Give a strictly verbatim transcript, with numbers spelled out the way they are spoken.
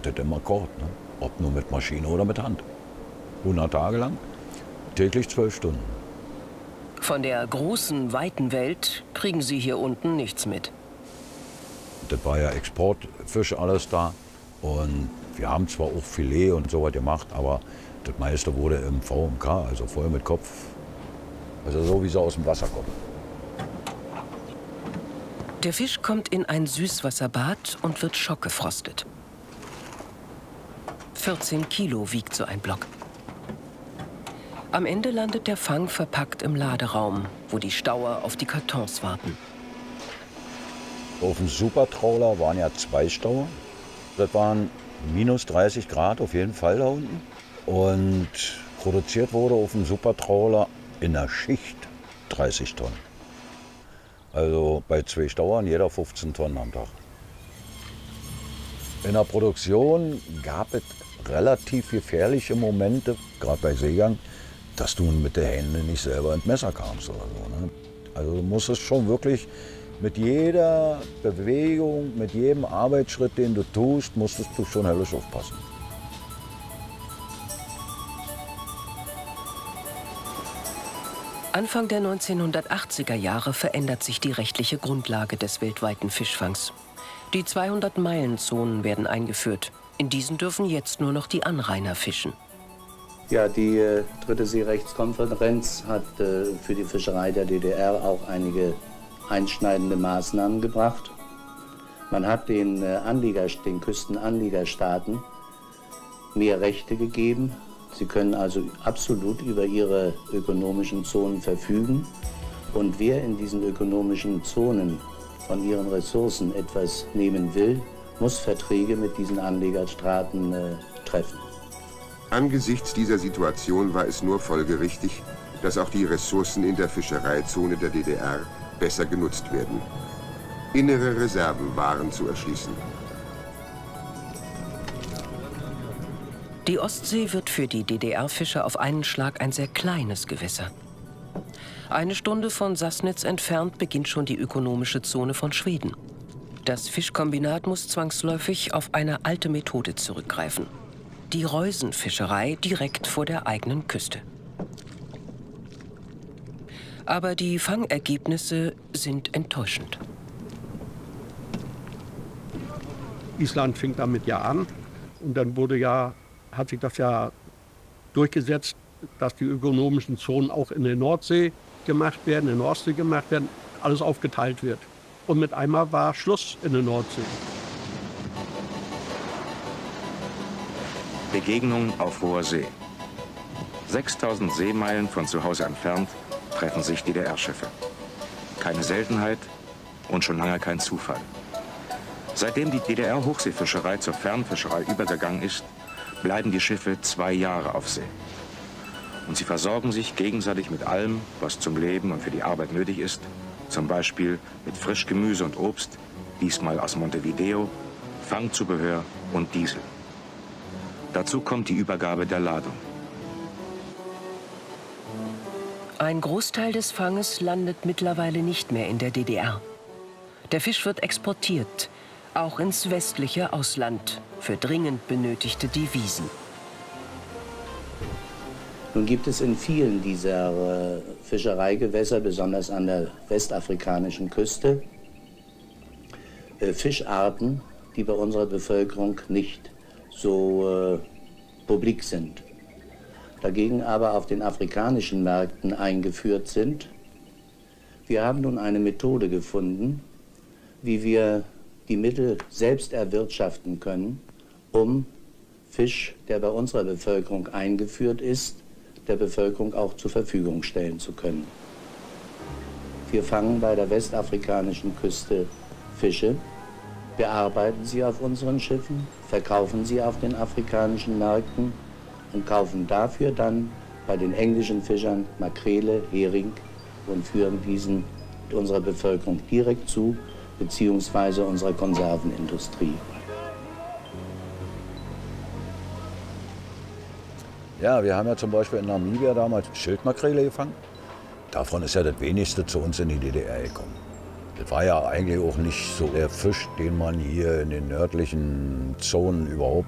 und das im Akkord, ne? Ob nur mit Maschine oder mit Hand. hundert Tage lang, täglich zwölf Stunden. Von der großen, weiten Welt kriegen Sie hier unten nichts mit. Das war ja Exportfisch alles da. Und wir haben zwar auch Filet und so was gemacht, aber das meiste wurde im V M K, also voll mit Kopf. Also so wie sie aus dem Wasser kommen. Der Fisch kommt in ein Süßwasserbad und wird schockgefrostet. vierzehn Kilo wiegt so ein Block. Am Ende landet der Fang verpackt im Laderaum, wo die Stauer auf die Kartons warten. Auf dem Supertrawler waren ja zwei Stauer. Das waren minus dreißig Grad auf jeden Fall da unten. Und produziert wurde auf dem Supertrawler in der Schicht dreißig Tonnen. Also bei zwei Stauern jeder fünfzehn Tonnen am Tag. In der Produktion gab es relativ gefährliche Momente, gerade bei Seegang, dass du mit den Händen nicht selber ins Messer kamst oder so. Ne? Also du musstest schon wirklich mit jeder Bewegung, mit jedem Arbeitsschritt, den du tust, musstest du schon höllisch aufpassen. Anfang der neunzehnhundertachtziger Jahre verändert sich die rechtliche Grundlage des weltweiten Fischfangs. Die zweihundert-Meilen-Zonen werden eingeführt. In diesen dürfen jetzt nur noch die Anrainer fischen. Ja, die äh, dritte Seerechtskonferenz hat äh, für die Fischerei der D D R auch einige einschneidende Maßnahmen gebracht. Man hat den, äh, Anlieger, den Küstenanliegerstaaten mehr Rechte gegeben. Sie können also absolut über ihre ökonomischen Zonen verfügen. Und wer in diesen ökonomischen Zonen von ihren Ressourcen etwas nehmen will, muss Verträge mit diesen Anliegerstaaten äh, treffen. Angesichts dieser Situation war es nur folgerichtig, dass auch die Ressourcen in der Fischereizone der D D R besser genutzt werden. Innere Reserven waren zu erschließen. Die Ostsee wird für die D D R-Fischer auf einen Schlag ein sehr kleines Gewässer. Eine Stunde von Sassnitz entfernt beginnt schon die ökonomische Zone von Schweden. Das Fischkombinat muss zwangsläufig auf eine alte Methode zurückgreifen. Die Reusenfischerei direkt vor der eigenen Küste. Aber die Fangergebnisse sind enttäuschend. Island fing damit ja an und dann wurde ja, hat sich das ja durchgesetzt, dass die ökonomischen Zonen auch in der Nordsee gemacht werden, in der Ostsee gemacht werden, alles aufgeteilt wird. Und mit einmal war Schluss in der Nordsee. Begegnung auf hoher See. sechstausend Seemeilen von zu Hause entfernt treffen sich D D R-Schiffe. Keine Seltenheit und schon lange kein Zufall. Seitdem die D D R-Hochseefischerei zur Fernfischerei übergegangen ist, bleiben die Schiffe zwei Jahre auf See. Und sie versorgen sich gegenseitig mit allem, was zum Leben und für die Arbeit nötig ist, zum Beispiel mit Frischgemüse und Obst, diesmal aus Montevideo, Fangzubehör und Diesel. Dazu kommt die Übergabe der Ladung. Ein Großteil des Fanges landet mittlerweile nicht mehr in der D D R. Der Fisch wird exportiert, auch ins westliche Ausland, für dringend benötigte Devisen. Nun gibt es in vielen dieser äh, Fischereigewässer, besonders an der westafrikanischen Küste, äh, Fischarten, die bei unserer Bevölkerung nicht so äh, publik sind. Dagegen aber auf den afrikanischen Märkten eingeführt sind. Wir haben nun eine Methode gefunden, wie wir die Mittel selbst erwirtschaften können, um Fisch, der bei unserer Bevölkerung eingeführt ist, der Bevölkerung auch zur Verfügung stellen zu können. Wir fangen bei der westafrikanischen Küste Fische, bearbeiten sie auf unseren Schiffen, verkaufen sie auf den afrikanischen Märkten und kaufen dafür dann bei den englischen Fischern Makrele, Hering und führen diesen unserer Bevölkerung direkt zu, beziehungsweise unserer Konservenindustrie. Ja, wir haben ja zum Beispiel in Namibia damals Schildmakrele gefangen. Davon ist ja das wenigste zu uns in die D D R gekommen. Das war ja eigentlich auch nicht so der Fisch, den man hier in den nördlichen Zonen überhaupt